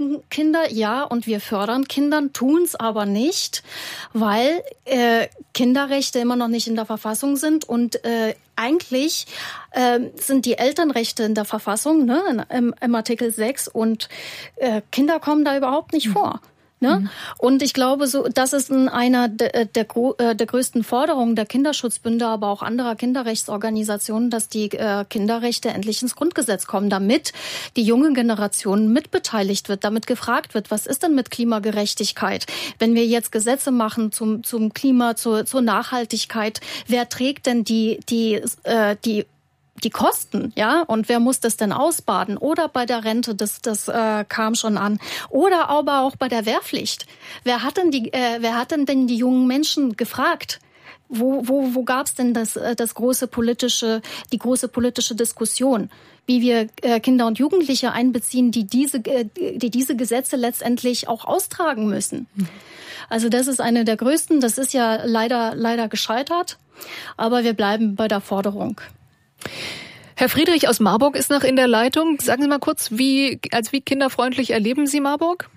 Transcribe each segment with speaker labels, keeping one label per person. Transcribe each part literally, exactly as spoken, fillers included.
Speaker 1: brauchen Kinder, ja, und wir fördern Kinder, tun es aber nicht, weil äh, Kinderrechte immer noch nicht in der Verfassung sind und äh, eigentlich äh, sind die Elternrechte in der Verfassung, ne, im, im Artikel sechs, und äh, Kinder kommen da überhaupt nicht mhm. vor. Ne? Mhm. Und ich glaube, so, das ist einer der, der, der größten Forderungen der Kinderschutzbünde, aber auch anderer Kinderrechtsorganisationen, dass die äh, Kinderrechte endlich ins Grundgesetz kommen, damit die junge Generation mitbeteiligt wird, damit gefragt wird, was ist denn mit Klimagerechtigkeit? Wenn wir jetzt Gesetze machen zum, zum Klima, zur, zur Nachhaltigkeit, wer trägt denn die, die, äh, die die Kosten, ja, und wer muss das denn ausbaden? Oder bei der Rente, das das äh, kam schon an. Oder aber auch bei der Wehrpflicht. Wer hat denn die, äh, wer hat denn denn die jungen Menschen gefragt? Wo wo wo gab's denn das äh, das große politische, die große politische Diskussion, wie wir äh, Kinder und Jugendliche einbeziehen, die diese äh, die diese Gesetze letztendlich auch austragen müssen? Also das ist eine der größten. Das ist ja leider leider gescheitert, aber wir bleiben bei der Forderung.
Speaker 2: Herr Friedrich aus Marburg ist noch in der Leitung. Sagen Sie mal kurz, wie, als wie kinderfreundlich erleben Sie Marburg?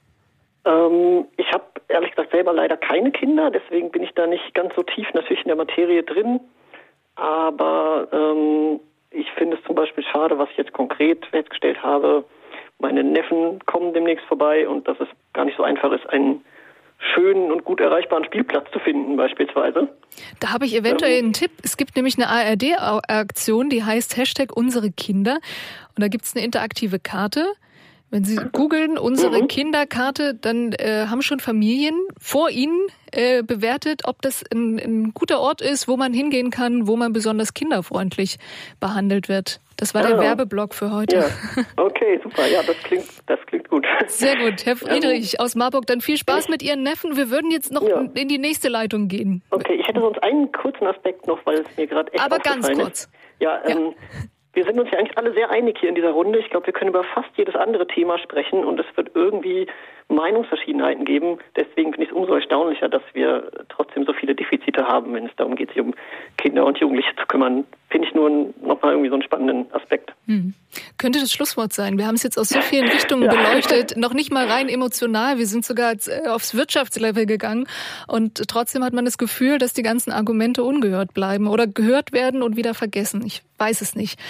Speaker 3: Ähm, ich habe ehrlich gesagt selber leider keine Kinder, deswegen bin ich da nicht ganz so tief natürlich in der Materie drin. Aber ähm, ich finde es zum Beispiel schade, was ich jetzt konkret festgestellt habe. Meine Neffen kommen demnächst vorbei und dass es gar nicht so einfach ist, einen schönen und gut erreichbaren Spielplatz zu finden beispielsweise.
Speaker 2: Da habe ich eventuell ähm, einen Tipp. Es gibt nämlich eine A R D-Aktion, die heißt Hashtag unsere Kinder. Und da gibt es eine interaktive Karte. Wenn Sie googeln, unsere mhm. Kinderkarte, dann äh, haben schon Familien vor Ihnen äh, bewertet, ob das ein, ein guter Ort ist, wo man hingehen kann, wo man besonders kinderfreundlich behandelt wird. Das war ah. der Werbeblock für heute.
Speaker 3: Ja. Okay, super. Ja, das klingt, das klingt gut.
Speaker 2: Sehr gut. Herr Friedrich ähm, aus Marburg, dann viel Spaß ich, mit Ihren Neffen. Wir würden jetzt noch ja. in die nächste Leitung gehen.
Speaker 3: Okay, ich hätte sonst einen kurzen Aspekt noch, weil es mir gerade echt
Speaker 2: Aber ganz kurz.
Speaker 3: Ist. Ja, ähm, ja. Wir sind uns ja eigentlich alle sehr einig hier in dieser Runde. Ich glaube, wir können über fast jedes andere Thema sprechen und es wird irgendwie Meinungsverschiedenheiten geben. Deswegen finde ich es umso erstaunlicher, dass wir trotzdem so viele Defizite haben, wenn es darum geht, sich um Kinder und Jugendliche zu kümmern. Finde ich nur nochmal irgendwie so einen spannenden Aspekt.
Speaker 2: Hm. Könnte das Schlusswort sein. Wir haben es jetzt aus so vielen Richtungen ja. beleuchtet, noch nicht mal rein emotional. Wir sind sogar aufs Wirtschaftslevel gegangen und trotzdem hat man das Gefühl, dass die ganzen Argumente ungehört bleiben oder gehört werden und wieder vergessen. Ich weiß es nicht.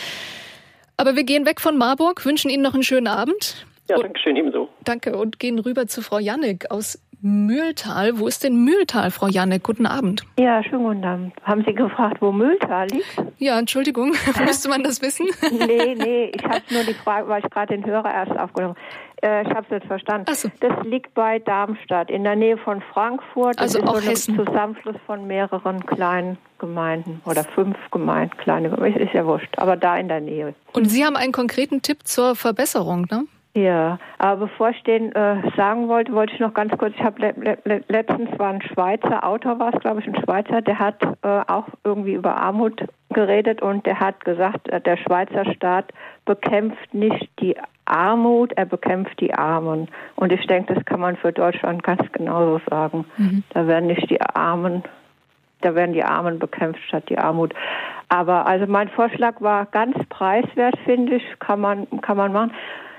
Speaker 2: Aber wir gehen weg von Marburg, wünschen Ihnen noch einen schönen Abend.
Speaker 3: Ja, danke schön, ebenso.
Speaker 2: Danke und gehen rüber zu Frau Jannik aus Mühltal. Wo ist denn Mühltal, Frau Jannik? Guten Abend.
Speaker 4: Ja, schönen guten Abend. Haben Sie gefragt, wo Mühltal liegt?
Speaker 2: Ja, Entschuldigung. Müsste man das wissen?
Speaker 4: nee, nee. Ich habe nur die Frage, weil ich gerade den Hörer erst aufgenommen habe. Äh, ich habe es nicht verstanden. Ach so. Das liegt bei Darmstadt, in der Nähe von Frankfurt. Das
Speaker 2: also
Speaker 4: ist
Speaker 2: auch
Speaker 4: so ein
Speaker 2: Hessen.
Speaker 4: Zusammenschluss von mehreren kleinen Gemeinden oder fünf Gemeinden, kleine Gemeinden, ist ja wurscht, aber da in der Nähe.
Speaker 2: Und Sie haben einen konkreten Tipp zur Verbesserung, ne?
Speaker 4: Ja, aber bevor ich den äh, sagen wollte, wollte ich noch ganz kurz, ich habe le- le- letztens war ein Schweizer Autor, war es glaube ich, ein Schweizer, der hat äh, auch irgendwie über Armut geredet und der hat gesagt, äh, der Schweizer Staat bekämpft nicht die Armut, er bekämpft die Armen. Und ich denke, das kann man für Deutschland ganz genauso sagen. Mhm. Da werden nicht die Armen, da werden die Armen bekämpft statt die Armut. Aber also mein Vorschlag war ganz preiswert, finde ich, kann man, kann man machen.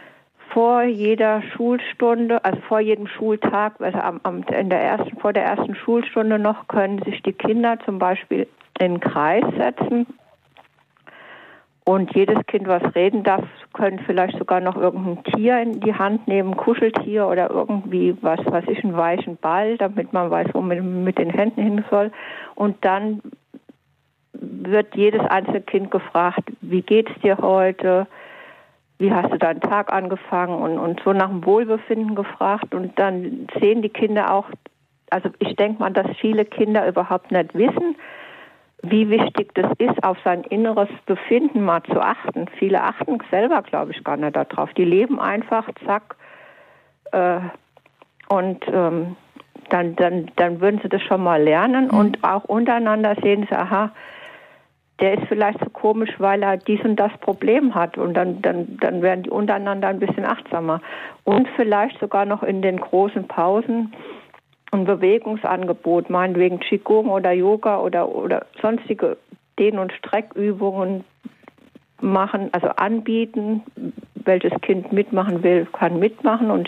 Speaker 4: Vor jeder Schulstunde, also vor jedem Schultag, also am, am, in der ersten, vor der ersten Schulstunde noch, können sich die Kinder zum Beispiel in den Kreis setzen und jedes Kind, was reden darf, können vielleicht sogar noch irgendein Tier in die Hand nehmen, ein Kuscheltier oder irgendwie was, was ich, einen weichen Ball, damit man weiß, wo man mit den Händen hin soll. Und dann wird jedes einzelne Kind gefragt, wie geht's dir heute? Wie hast du deinen Tag angefangen und, und so nach dem Wohlbefinden gefragt und dann sehen die Kinder auch, also ich denke mal, dass viele Kinder überhaupt nicht wissen, wie wichtig das ist, auf sein inneres Befinden mal zu achten. Viele achten selber, glaube ich, gar nicht darauf. Die leben einfach, zack, äh, und ähm, dann, dann, dann würden sie das schon mal lernen und auch untereinander sehen sie, aha, der ist vielleicht so komisch, weil er dies und das Problem hat. Und dann, dann, dann werden die untereinander ein bisschen achtsamer. Und vielleicht sogar noch in den großen Pausen ein Bewegungsangebot, meinetwegen Qigong oder Yoga oder, oder sonstige Dehn- und Streckübungen machen, also anbieten. Welches Kind mitmachen will, kann mitmachen. Und